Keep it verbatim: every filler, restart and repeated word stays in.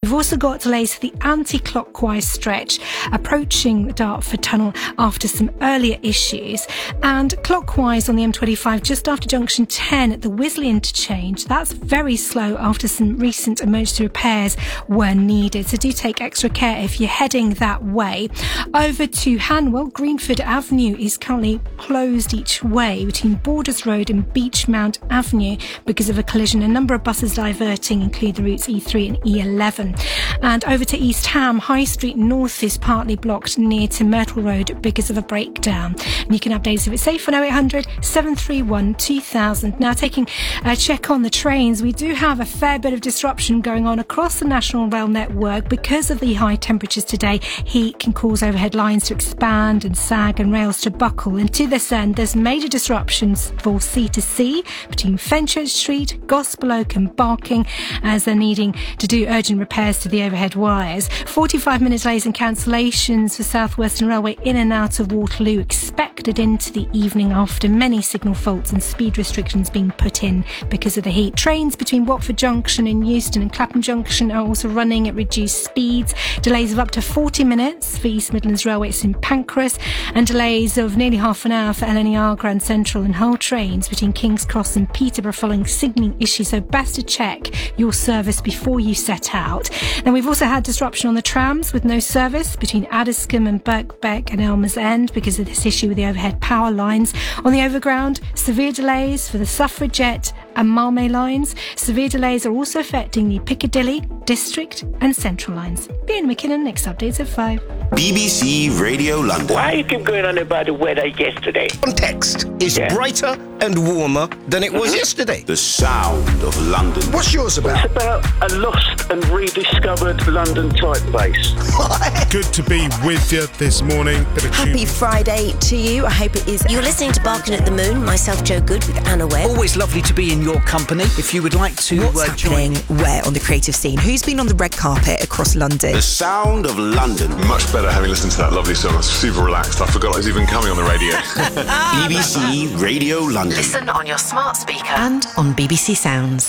We've also got delays for the anti-clockwise stretch approaching the Dartford Tunnel after some earlier issues, and clockwise on the M twenty-five just after junction ten at the Wisley interchange. That's very slow after some recent emergency repairs were needed, so do take extra care if you're heading that way. Over to Hanwell, Greenford Avenue is currently closed each way between Borders Road and Beechmount Avenue because of a collision. A number of buses diverting include the routes E three and E eleven. And over to East Ham, High Street North is partly blocked near to Myrtle Road because of a breakdown. And you can update us if it's safe on oh eight hundred, seven three one, two thousand. Now, taking a check on the trains, we do have a fair bit of disruption going on across the National Rail network because of the high temperatures today. Heat can cause overhead lines to expand and sag and rails to buckle. And to this end, there's major disruptions for C to C between Fenchurch Street, Gospel Oak and Barking as they're needing to do urgent repairs to the overhead wires. forty-five minute delays and cancellations for South Western Railway in and out of Waterloo expected into the evening after many signal faults and speed restrictions being put in because of the heat. Trains between Watford Junction and Euston and Clapham Junction are also running at reduced speeds. Delays of up to forty minutes for East Midlands Railway in Pancras, and delays of nearly half an hour for L N E R, Grand Central and Hull trains between King's Cross and Peterborough following signalling issues, so best to check your service before you set out. Then we've also had disruption on the trams with no service between Addiscombe and Birkbeck and Elmer's End because of this issue with the overhead power lines. On the overground, severe delays for the Suffragette and Malmay lines. Severe delays are also affecting the Piccadilly, District and Central lines. Ian McKinnon, next updates at five. B B C Radio London. Why you keep going on about the weather yesterday? Context is Yeah. brighter and warmer than it was Mhm. yesterday. The sound of London. What's yours about? It's about a lost and rediscovered London typeface. Good to be with you this morning. Bit of Happy tune- Friday to you. I hope it is. You're listening to Barking at the Moon, myself, Joe Good, with Anna Webb. Always lovely to be in your company. If you would like to What's uh, join. happening where on the creative scene? Who's been on the red carpet across London? The sound of London. Much better having listened to that lovely song. I was super relaxed. I forgot it was even coming on the radio. B B C Radio London. Listen on your smart speaker and on B B C Sounds.